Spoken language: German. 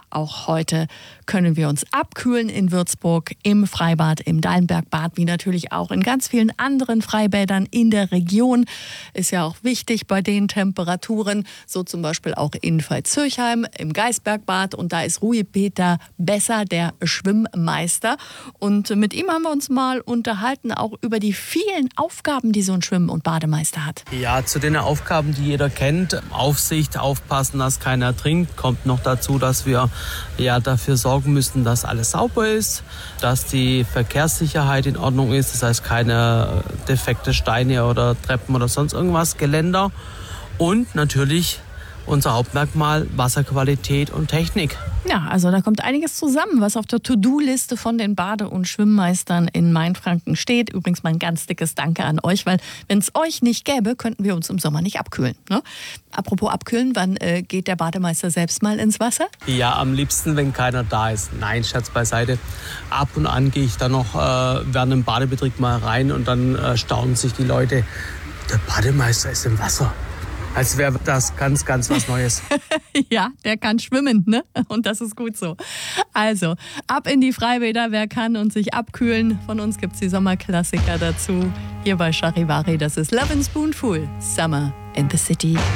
Auch heute können wir uns abkühlen in Würzburg im Freibad, im Dallenbergbad, wie natürlich auch in ganz vielen anderen Freibädern in der Region. Ist ja auch wichtig bei den Temperaturen, so zum Beispiel auch in Veitshöchheim im Gaisbergbad. Und da ist Rui-Peter Besser, der Schwimmmeister. Und mit ihm haben wir uns mal unterhalten, auch über die vielen Aufgaben, die so ein Schwimm- und Bademeister hat. Ja, zu den Aufgaben, die jeder kennt, Aufsicht, aufpassen, dass keiner trinkt, kommt noch dazu, dass wir dafür sorgen müssen, dass alles sauber ist, dass die Verkehrssicherheit in Ordnung ist, das heißt keine defekte Steine oder Treppen oder sonst irgendwas, Geländer und natürlich unser Hauptmerkmal Wasserqualität und Technik. Ja, also da kommt einiges zusammen, was auf der To-Do-Liste von den Bade- und Schwimmmeistern in Mainfranken steht. Übrigens mal ein ganz dickes Danke an euch, weil wenn es euch nicht gäbe, könnten wir uns im Sommer nicht abkühlen. Ne? Apropos abkühlen, wann geht der Bademeister selbst mal ins Wasser? Ja, am liebsten, wenn keiner da ist. Nein, Scherz beiseite. Ab und an gehe ich dann noch während dem Badebetrieb mal rein und dann staunen sich die Leute, der Bademeister ist im Wasser. Als wäre das ganz, ganz was Neues. Ja, der kann schwimmen, ne? Und das ist gut so. Also, ab in die Freibäder, wer kann und sich abkühlen. Von uns gibt's die Sommerklassiker dazu. Hier bei Charivari, das ist Love and Spoonful, Summer in the City.